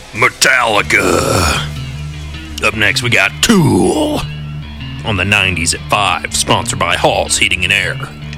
Metallica. Up next, we got Tool on the 90s at 5, sponsored by Hall's Heating and Air.